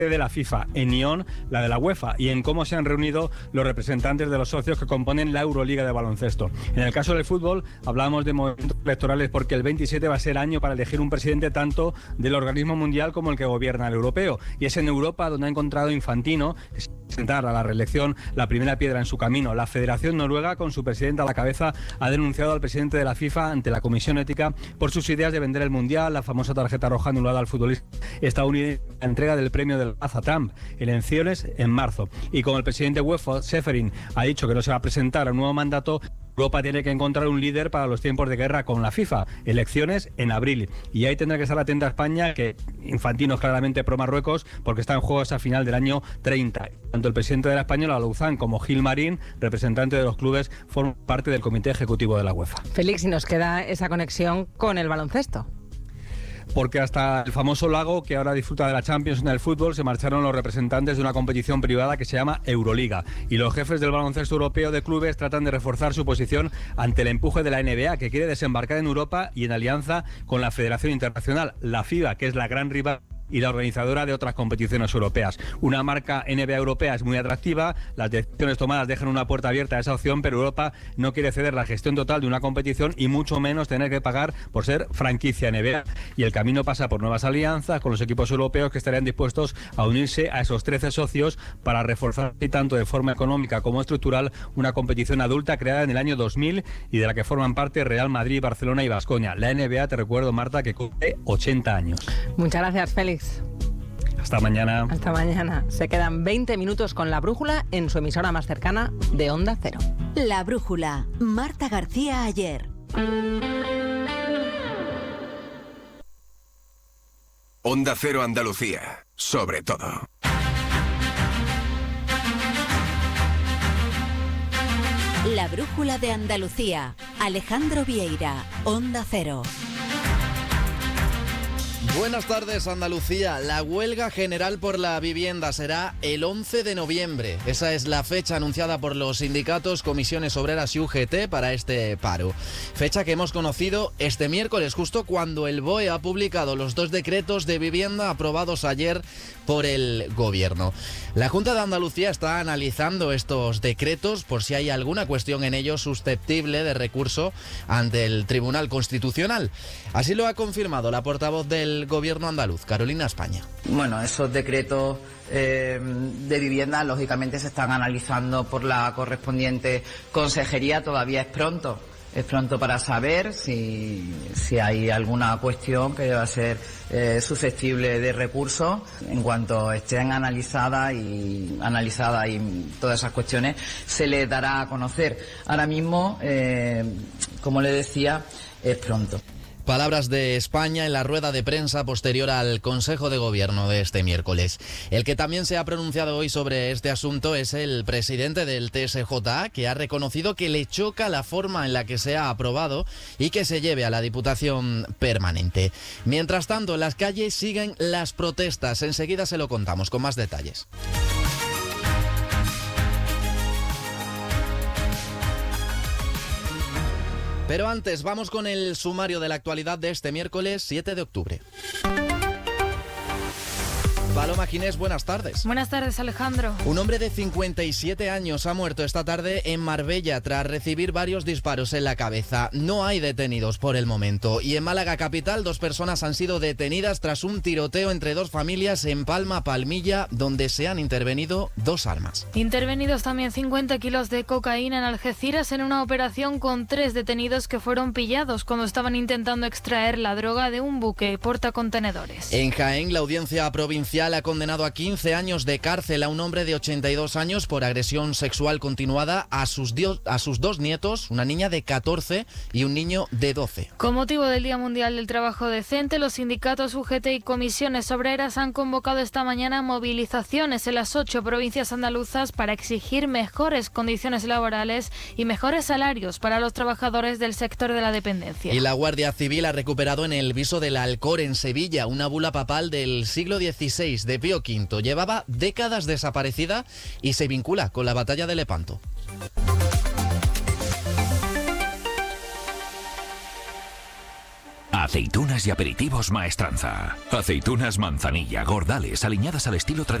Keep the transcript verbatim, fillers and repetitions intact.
de la FIFA, en Nyon la de la UEFA, y en cómo se han reunido los representantes de los socios que componen la Euroliga de baloncesto. En el caso del fútbol, hablábamos de momentos electorales porque el veintisiete va a ser año para elegir un presidente tanto del organismo mundial como el que gobierna el europeo. Y es en Europa donde ha encontrado Infantino presentar a la reelección la primera piedra en su camino. La Federación Noruega, con su presidente a la cabeza, ha denunciado al presidente de la FIFA ante la Comisión Ética por sus ideas de vender el Mundial, la famosa tarjeta roja anulada al futbolista estadounidense, la entrega del premio del Paz a Trump, elecciones en marzo. Y como el presidente UEFA, Seferin, ha dicho que no se va a presentar a un nuevo mandato, Europa tiene que encontrar un líder para los tiempos de guerra con la FIFA. Elecciones en abril. Y ahí tendrá que estar atenta a España, que Infantino es claramente pro Marruecos, porque está en juego esa final del año treinta. Tanto el presidente de la Española, Lauzán, como Gil Marín, representante de los clubes, forman parte del comité ejecutivo de la UEFA. Félix, y nos queda esa conexión con el baloncesto. Porque hasta el famoso lago, que ahora disfruta de la Champions en el fútbol, se marcharon los representantes de una competición privada que se llama Euroliga. Y los jefes del baloncesto europeo de clubes tratan de reforzar su posición ante el empuje de la N B A, que quiere desembarcar en Europa y en alianza con la Federación Internacional, la FIBA, que es la gran rival y la organizadora de otras competiciones europeas. Una marca N B A europea es muy atractiva, las decisiones tomadas dejan una puerta abierta a esa opción, pero Europa no quiere ceder la gestión total de una competición y mucho menos tener que pagar por ser franquicia N B A. Y el camino pasa por nuevas alianzas con los equipos europeos que estarían dispuestos a unirse a esos trece socios para reforzar tanto de forma económica como estructural una competición adulta creada en el año dos mil y de la que forman parte Real Madrid, Barcelona y Baskonia. La N B A, te recuerdo, Marta, que cumple ochenta años. Muchas gracias, Félix. Hasta mañana. Hasta mañana. Se quedan veinte minutos con La Brújula en su emisora más cercana de Onda Cero. La Brújula. Marta García Ayer. Onda Cero Andalucía. Sobre todo. La Brújula de Andalucía. Alejandro Vieira. Onda Cero. Buenas tardes, Andalucía. La huelga general por la vivienda será el once de noviembre. Esa es la fecha anunciada por los sindicatos, comisiones obreras y U G T para este paro. Fecha que hemos conocido este miércoles, justo cuando el B O E ha publicado los dos decretos de vivienda aprobados ayer por el Gobierno. La Junta de Andalucía está analizando estos decretos por si hay alguna cuestión en ellos susceptible de recurso ante el Tribunal Constitucional. Así lo ha confirmado la portavoz del Gobierno andaluz, Carolina España. Bueno, esos decretos eh, de vivienda lógicamente se están analizando por la correspondiente consejería. Todavía es pronto, es pronto para saber si, si hay alguna cuestión que deba ser eh, susceptible de recurso. En cuanto estén analizadas y analizadas y todas esas cuestiones, se les dará a conocer. Ahora mismo, eh, como le decía, es pronto. Palabras de España en la rueda de prensa posterior al Consejo de Gobierno de este miércoles. El que también se ha pronunciado hoy sobre este asunto es el presidente del T S J A, que ha reconocido que le choca la forma en la que se ha aprobado y que se lleve a la Diputación Permanente. Mientras tanto, en las calles siguen las protestas. Enseguida se lo contamos con más detalles. Pero antes, vamos con el sumario de la actualidad de este miércoles siete de octubre. Paloma Ginés, buenas tardes. Buenas tardes, Alejandro. Un hombre de cincuenta y siete años ha muerto esta tarde en Marbella tras recibir varios disparos en la cabeza. No hay detenidos por el momento. Y en Málaga capital, dos personas han sido detenidas tras un tiroteo entre dos familias en Palma Palmilla, donde se han intervenido dos armas. Intervenidos también cincuenta kilos de cocaína en Algeciras en una operación con tres detenidos que fueron pillados cuando estaban intentando extraer la droga de un buque portacontenedores. En Jaén, la audiencia provincial ha condenado a quince años de cárcel a un hombre de ochenta y dos años por agresión sexual continuada a sus, dio- a sus dos nietos, una niña de catorce y un niño de doce. Con motivo del Día Mundial del Trabajo Decente, los sindicatos U G T y comisiones obreras han convocado esta mañana movilizaciones en las ocho provincias andaluzas para exigir mejores condiciones laborales y mejores salarios para los trabajadores del sector de la dependencia. Y la Guardia Civil ha recuperado en el viso del Alcor, en Sevilla, una bula papal del siglo dieciséis de Pío Quinto. Llevaba décadas desaparecida y se vincula con la batalla de Lepanto. A Aceitunas y aperitivos Maestranza. Aceitunas manzanilla, gordales, aliñadas al estilo tradicional.